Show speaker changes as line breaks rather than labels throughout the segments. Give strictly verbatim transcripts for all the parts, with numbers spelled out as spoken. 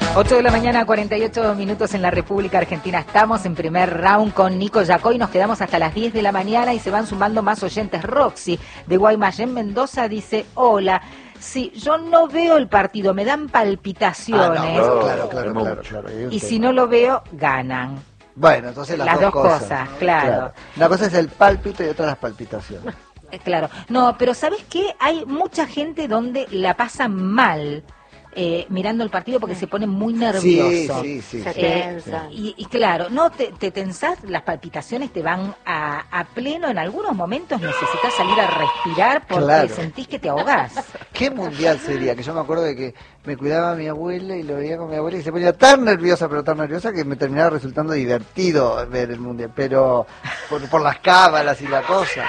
ocho de la mañana, cuarenta y ocho minutos en la República Argentina. Estamos en primer round con Nico Yacoy. Nos quedamos hasta las diez de la mañana y se van sumando más oyentes. Roxy de Guaymallén, Mendoza, dice: hola, sí, yo no veo el partido, me dan palpitaciones.
Ah, no, claro, claro, claro, claro.
Y si no lo veo, ganan.
Bueno, entonces las,
las
dos,
dos
cosas,
cosas,
¿no?
claro.
claro. Una cosa es el pálpito y otra las palpitaciones.
Claro. No, pero ¿sabes qué? Hay mucha gente donde la pasa mal eh, mirando el partido porque se pone muy nervioso.
Sí, sí, sí.
Se
sí,
tensa.
sí.
Y, y claro, no te, te tensás, las palpitaciones te van a, a pleno. En algunos momentos necesitas salir a respirar porque
Claro.
sentís que te ahogás.
¿Qué mundial sería? Que yo me acuerdo de que me cuidaba a mi abuela y lo veía con mi abuela y se ponía tan nerviosa, pero tan nerviosa que me terminaba resultando divertido ver el mundial, pero por, por las cábalas y la cosa.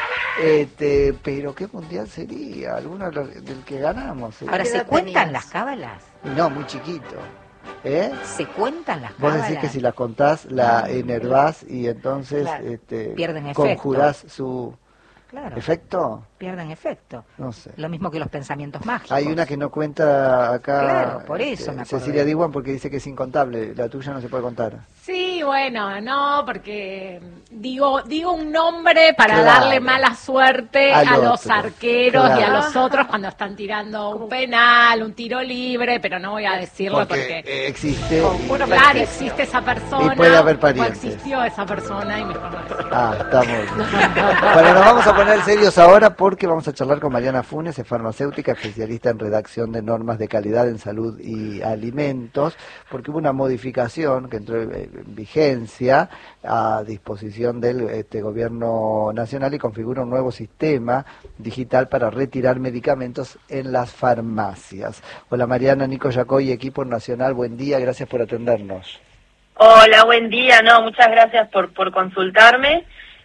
Este, pero ¿qué mundial sería? ¿Alguno de los- del que ganamos? ¿Sí?
Ahora, ¿se
edad
cuentan
tenías?
las cábalas?
No, muy chiquito. ¿Eh?
¿Se cuentan las
Vos
cábalas?
decís que si las contás, la enervás y entonces
Claro.
este,
Pierden efecto.
conjurás su
Claro,
efecto.
pierden efecto.
No sé.
Lo mismo que los pensamientos mágicos.
Hay una que no cuenta acá,
Claro, por eso me acordé.
Cecilia Diwan, porque dice que es incontable. La tuya no se puede contar.
Sí, bueno, no, porque digo digo un nombre para
Claro.
darle mala suerte
Al
a los
otro,
arqueros y a
claro.
los otros cuando están tirando un penal, un tiro libre, pero no voy a decirlo
Porque
porque,
eh, existe.
Con
y-
puro claro, existe esa persona
Y puede haber
o
parientes.
existió esa persona y mejor no decirlo.
Ah, está muy bien. Bueno, nos vamos a poner serios ahora porque vamos a charlar con Mariana Funes, es farmacéutica, especialista en redacción de normas de calidad en salud y alimentos, porque hubo una modificación que entró en en vigencia a disposición del este, gobierno nacional y configura un nuevo sistema digital para retirar medicamentos en las farmacias. Hola Mariana, Nico Yacoy, equipo nacional, buen día, gracias por atendernos.
Hola, buen día. No, muchas gracias por, por consultarme.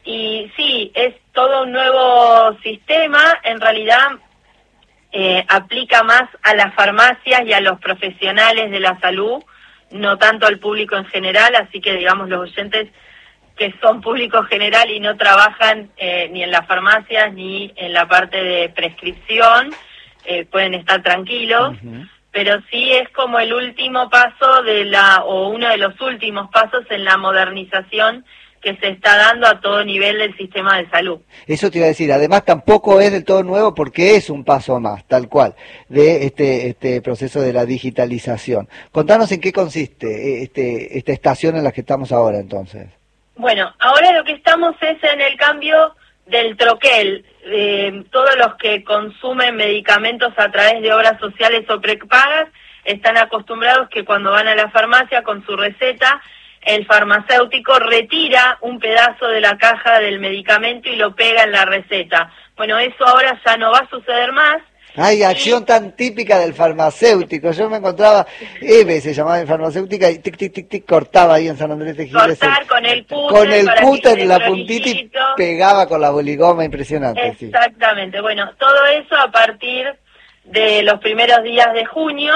Y sí, es todo un nuevo sistema. En realidad eh, aplica más a las farmacias y a los profesionales de la salud, no tanto al público en general. Así que, digamos, los oyentes que son público general y no trabajan eh, ni en las farmacias ni en la parte de prescripción, eh, pueden estar tranquilos.
Uh-huh.
Pero sí es como el último paso de la, o uno de los últimos pasos en la modernización que se está dando a todo nivel del sistema de salud.
Eso te iba a decir, además tampoco es del todo nuevo porque es un paso más, tal cual, de este este proceso de la digitalización. Contanos en qué consiste este esta estación en la que estamos ahora entonces.
Bueno, ahora lo que estamos es en el cambio del troquel. Eh, todos los que consumen medicamentos a través de obras sociales o prepagas están acostumbrados que cuando van a la farmacia con su receta, el farmacéutico retira un pedazo de la caja del medicamento y lo pega en la receta. Bueno, eso ahora ya no va a suceder más.
Ay, acción tan típica del farmacéutico. Yo me encontraba, Eve se llamaba en farmacéutica, y tic, tic, tic, tic, cortaba ahí en San Andrés de Giles.
Cortar
el-
con el cúter
Con el
para que
cúter
quede
en la puntita y
prolijito.
pegaba con la boligoma, impresionante. Sí.
Exactamente. Bueno, todo eso a partir de los primeros días de junio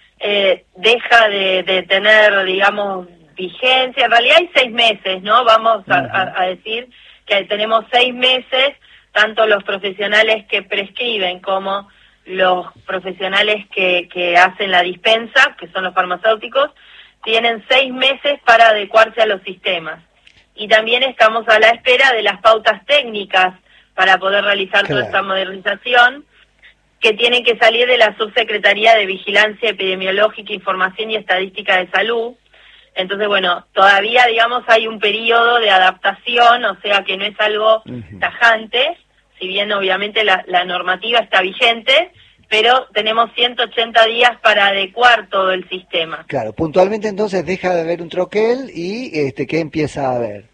eh, deja de, de tener, digamos, vigencia. En realidad hay seis meses, ¿no? Vamos a, a, a decir que tenemos seis meses, tanto los profesionales que prescriben como los profesionales que, que hacen la dispensa, que son los farmacéuticos, tienen seis meses para adecuarse a los sistemas. Y también estamos a la espera de las pautas técnicas para poder realizar
Claro.
toda esta modernización, que tienen que salir de la Subsecretaría de Vigilancia Epidemiológica, Información y Estadística de Salud. Entonces, bueno, todavía, digamos, hay un periodo de adaptación, o sea que no es algo
Ujú.
tajante, si bien obviamente la, la normativa está vigente, pero tenemos ciento ochenta días para adecuar todo el sistema.
Claro, puntualmente entonces deja de haber un troquel y este ¿qué empieza a haber?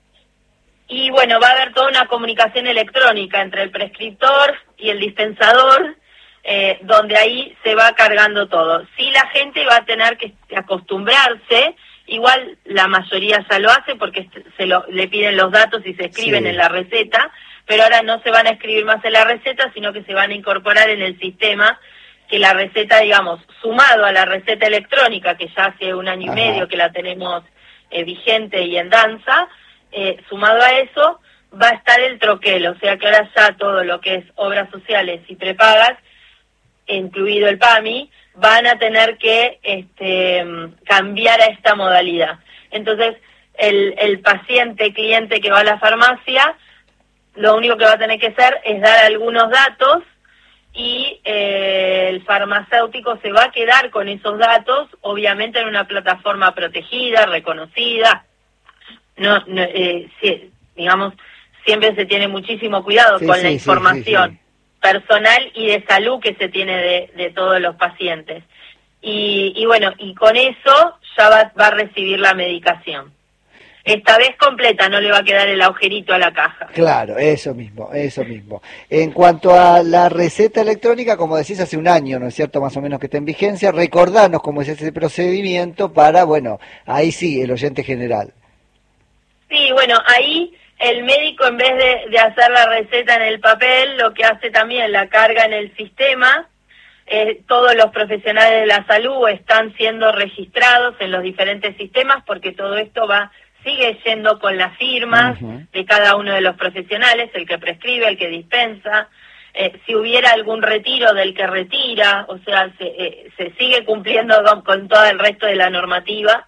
Y bueno, va a haber toda una comunicación electrónica entre el prescriptor y el dispensador, eh, donde ahí se va cargando todo. Sí, la gente va a tener que acostumbrarse, igual la mayoría ya lo hace porque se lo, le piden los datos y se escriben
Sí.
en la receta, pero ahora no se van a escribir más en la receta, sino que se van a incorporar en el sistema, que la receta, digamos, sumado a la receta electrónica, que ya hace un año
Ajá.
y medio que la tenemos eh, vigente y en danza, eh, sumado a eso, va a estar el troquel, o sea que ahora ya todo lo que es obras sociales y prepagas, incluido el PAMI, van a tener que este, cambiar a esta modalidad. Entonces, el, el paciente, cliente que va a la farmacia, lo único que va a tener que hacer es dar algunos datos y eh, el farmacéutico se va a quedar con esos datos, obviamente en una plataforma protegida, reconocida. No, no eh, sí, digamos, siempre se tiene muchísimo cuidado sí, con sí, la información sí, sí, sí. personal y de salud que se tiene de, de todos los pacientes. Y, y bueno, y con eso ya va, va a recibir la medicación. Esta vez completa, no le va a quedar el agujerito a la caja.
Claro, eso mismo, eso mismo. En cuanto a la receta electrónica, como decís, hace un año, ¿no es cierto?, más o menos que está en vigencia, recordanos cómo es ese procedimiento para, bueno, ahí sí, el oyente general.
Sí, bueno, ahí el médico, en vez de, de hacer la receta en el papel, lo que hace también, la carga en el sistema. Eh, todos los profesionales de la salud están siendo registrados en los diferentes sistemas, porque todo esto va sigue yendo con las firmas uh-huh. de cada uno de los profesionales, el que prescribe, el que dispensa. Eh, si hubiera algún retiro del que retira, o sea, se, eh, se sigue cumpliendo con, con todo el resto de la normativa.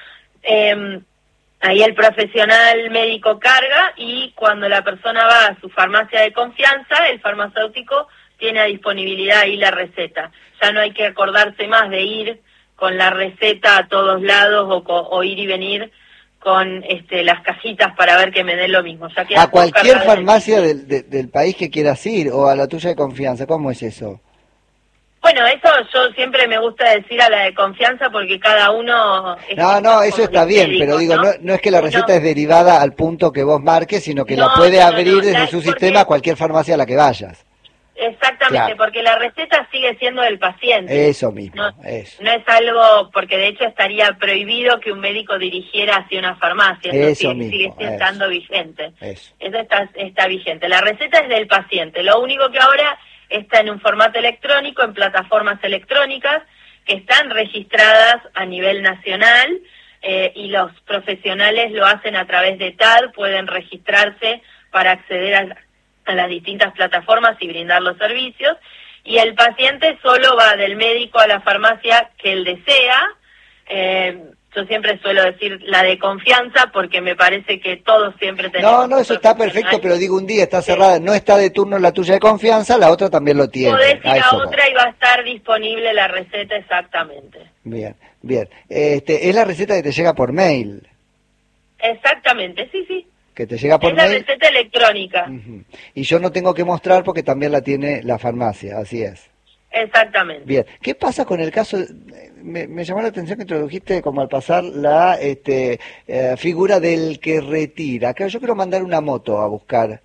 Eh, ahí el profesional médico carga, y cuando la persona va a su farmacia de confianza, el farmacéutico tiene a disponibilidad ahí la receta. Ya no hay que acordarse más de ir con la receta a todos lados o, o ir y venir con este, las cajitas para ver que me den lo mismo. Ya
a cualquier farmacia del, de, del país que quieras ir, o a la tuya de confianza, ¿cómo es eso?
Bueno, eso yo siempre me gusta decir a la de confianza, porque cada uno...
No, no, eso está bien, médicos, pero digo, ¿no? No, no es que la receta no. es derivada al punto que vos marques, sino que no, la puede no, abrir no, no. desde la, su sistema a cualquier farmacia a la que vayas.
Exactamente, claro. Porque la receta sigue siendo del paciente.
Eso mismo,
no,
eso.
No es algo, porque de hecho estaría prohibido que un médico dirigiera hacia una farmacia. Eso, eso sigue, mismo, sigue estando eso. vigente. Eso, eso está, está vigente. La receta es del paciente. Lo único que ahora está en un formato electrónico, en plataformas electrónicas que están registradas a nivel nacional, eh, y los profesionales lo hacen a través de T A D, pueden registrarse para acceder a a las distintas plataformas y brindar los servicios, y el paciente solo va del médico a la farmacia que él desea. Eh, yo siempre suelo decir la de confianza, porque me parece que todos siempre tenemos...
No, no, eso está perfecto, pero digo, un día está cerrada, sí. no está de turno la tuya de confianza, la otra también lo tiene.
Podés ir a, a otra va. y va a estar disponible la receta exactamente.
Bien, bien. Este, ¿es la receta que te llega por mail?
Exactamente, sí, sí.
Que te llega por
es la
mail.
receta electrónica.
Uh-huh. Y yo no tengo que mostrar porque también la tiene la farmacia, así es.
Exactamente.
Bien, ¿qué pasa con el caso? Me, me llamó la atención que introdujiste como al pasar la este, eh, figura del que retira. Acá yo quiero mandar una moto a buscar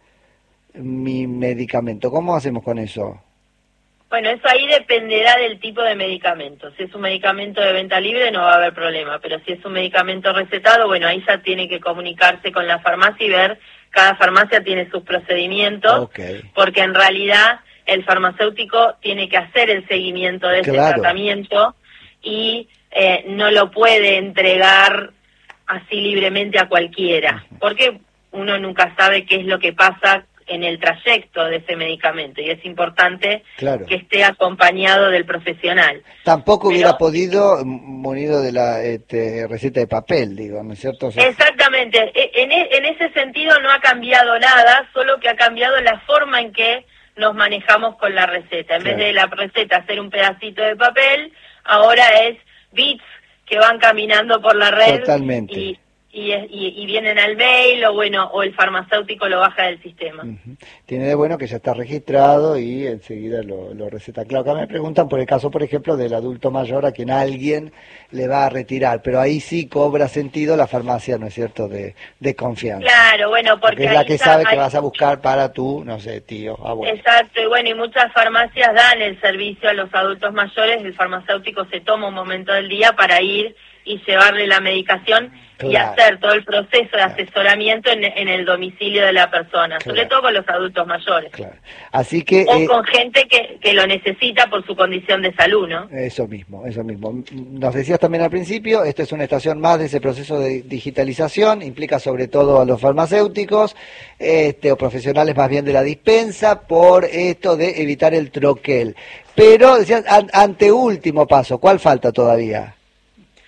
mi medicamento. ¿Cómo hacemos con eso?
Bueno, eso ahí dependerá del tipo de medicamento. Si es un medicamento de venta libre no va a haber problema, pero si es un medicamento recetado, bueno, ahí ya tiene que comunicarse con la farmacia y ver, cada farmacia tiene sus procedimientos, okay. porque en realidad el farmacéutico tiene que hacer el seguimiento de ese claro. tratamiento y eh, no lo puede entregar así libremente a cualquiera, porque uno nunca sabe qué es lo que pasa en el trayecto de ese medicamento, y es importante claro. que esté acompañado del profesional.
Tampoco Pero, hubiera podido munido de la este, receta de papel, digo, ¿no es cierto? O sea,
exactamente, en, en ese sentido no ha cambiado nada, solo que ha cambiado la forma en que nos manejamos con la receta. En claro. vez de la receta ser un pedacito de papel, ahora es bits que van caminando por la red.
Totalmente.
Y, Y, y, y vienen al mail, o bueno, o el farmacéutico lo baja del sistema.
Uh-huh. Tiene de bueno que ya está registrado y enseguida lo, lo receta. Claro, acá me preguntan por el caso, por ejemplo, del adulto mayor a quien alguien le va a retirar, pero ahí sí cobra sentido la farmacia, ¿no es cierto?, de, de confianza.
Claro, bueno, porque,
porque es la que está, sabe hay... que vas a buscar para tu, no sé, tío, abuelo.
Exacto, y bueno, y muchas farmacias dan el servicio a los adultos mayores, el farmacéutico se toma un momento del día para ir y llevarle la medicación claro. y hacer todo el proceso de asesoramiento en, en el domicilio de la persona, claro. sobre todo con los adultos mayores.
Claro. Así que,
o
eh,
con gente que, que lo necesita por su condición de salud, ¿no?
Eso mismo, eso mismo. Nos decías también al principio, esta es una estación más de ese proceso de digitalización, implica sobre todo a los farmacéuticos, este, o profesionales más bien de la dispensa, por esto de evitar el troquel. Pero, decías, an, anteúltimo paso, ¿cuál falta todavía?
Bueno,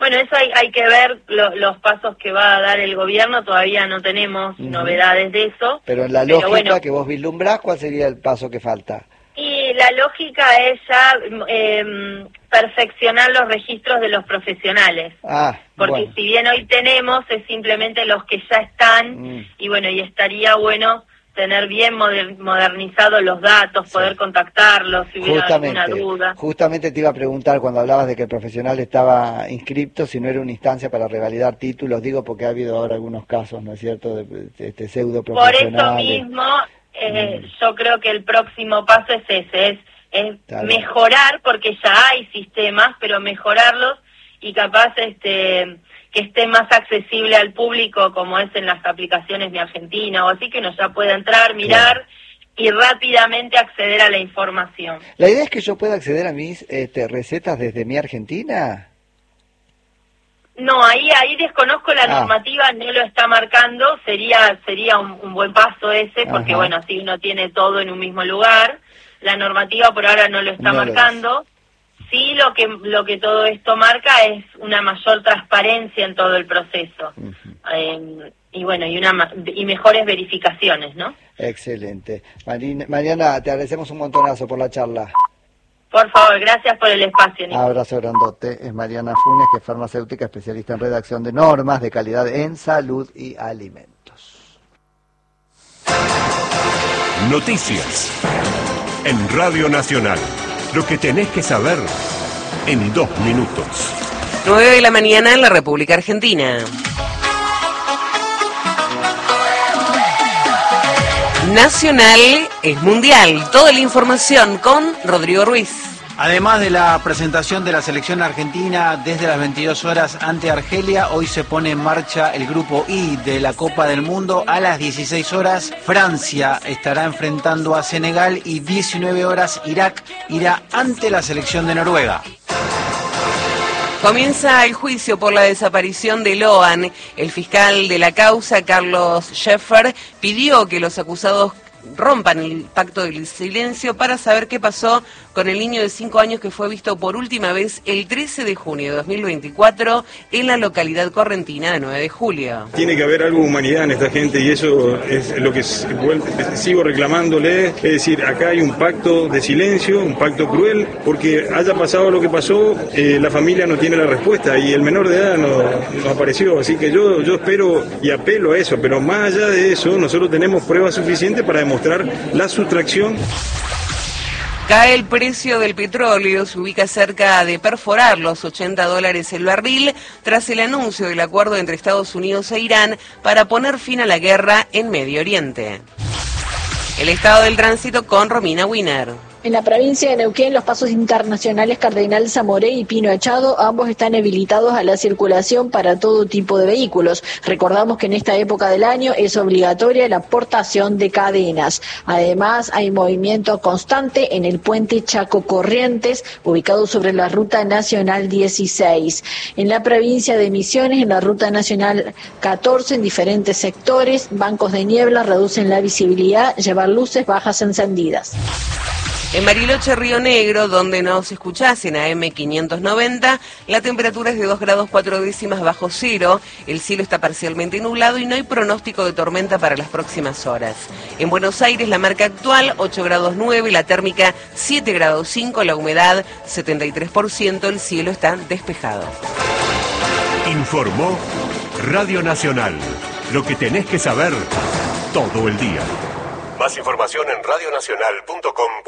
Bueno, eso hay, hay que ver lo, los pasos que va a dar el gobierno, todavía no tenemos uh-huh. novedades de eso.
Pero en la
pero
lógica
bueno,
que vos vislumbrás, ¿cuál sería el paso que falta?
Y la lógica es ya eh, perfeccionar los registros de los profesionales.
Ah,
porque
bueno.
si bien hoy tenemos, es simplemente los que ya están, mm. y bueno, y estaría bueno tener bien moder, modernizados los datos, sí. poder contactarlos si hubiera alguna duda.
Justamente te iba a preguntar cuando hablabas de que el profesional estaba inscripto, si no era una instancia para revalidar títulos, digo porque ha habido ahora algunos casos, ¿no es cierto?, de, de este pseudo profesionales.
Por eso mismo, eh, mm. yo creo que el próximo paso es ese, es, es claro. mejorar, porque ya hay sistemas, pero mejorarlos y capaz este que esté más accesible al público, como es en las aplicaciones Mi Argentina, o así, que uno ya pueda entrar, mirar claro. y rápidamente acceder a la información.
¿La idea es que yo pueda acceder a mis este, recetas desde Mi Argentina?
No, ahí ahí desconozco la
ah.
normativa, no lo está marcando, sería sería un, un buen paso ese, porque Ajá. bueno, así uno tiene todo en un mismo lugar. La normativa por ahora no lo está no marcando. Lo Sí, lo que lo que todo esto marca es una mayor transparencia en todo el proceso. Uh-huh. eh, y bueno, y una y mejores verificaciones, ¿no?
Excelente. Marina, Mariana, te agradecemos un montonazo por la charla.
Por favor, gracias por el espacio, Nico.
Abrazo grandote. Es Mariana Funes, que es farmacéutica, especialista en redacción de normas de calidad en salud y alimentos.
Noticias en Radio Nacional. Lo que tenés que saber en dos minutos.
nueve de la mañana en la República Argentina. Nacional es mundial. Toda la información con Rodrigo Ruiz.
Además de la presentación de la selección argentina desde las veintidós horas ante Argelia, hoy se pone en marcha el grupo I de la Copa del Mundo. A las dieciséis horas Francia estará enfrentando a Senegal y diecinueve horas Irak irá ante la selección de Noruega.
Comienza el juicio por la desaparición de Loan. El fiscal de la causa, Carlos Scheffer, pidió que los acusados rompan el pacto del silencio para saber qué pasó con el niño de cinco años que fue visto por última vez el trece de junio de dos mil veinticuatro en la localidad correntina de nueve de julio.
Tiene que haber algo de humanidad en esta gente y eso es lo que sigo reclamándole, es decir, acá hay un pacto de silencio, un pacto cruel, porque haya pasado lo que pasó, eh, la familia no tiene la respuesta y el menor de edad no, no apareció, así que yo, yo espero y apelo a eso, pero más allá de eso, nosotros tenemos pruebas suficientes para demostrar la sustracción.
Cae el precio del petróleo, se ubica cerca de perforar los ochenta dólares el barril tras el anuncio del acuerdo entre Estados Unidos e Irán para poner fin a la guerra en Medio Oriente. El estado del tránsito con Romina Wiener.
En la provincia de Neuquén, los pasos internacionales Cardenal Zamoré y Pino Echado, ambos están habilitados a la circulación para todo tipo de vehículos. Recordamos que en esta época del año es obligatoria la portación de cadenas. Además, hay movimiento constante en el puente Chaco Corrientes, ubicado sobre la Ruta Nacional dieciséis. En la provincia de Misiones, en la Ruta Nacional catorce, en diferentes sectores, bancos de niebla reducen la visibilidad, llevar luces bajas encendidas.
En Bariloche, Río Negro, donde nos escuchás en A M quinientos noventa, la temperatura es de dos grados cuatro décimas bajo cero, el cielo está parcialmente nublado y no hay pronóstico de tormenta para las próximas horas. En Buenos Aires, la marca actual ocho grados nueve, la térmica siete grados cinco, la humedad setenta y tres por ciento, el cielo está despejado.
Informó Radio Nacional, lo que tenés que saber todo el día. Más información en radionacional punto com.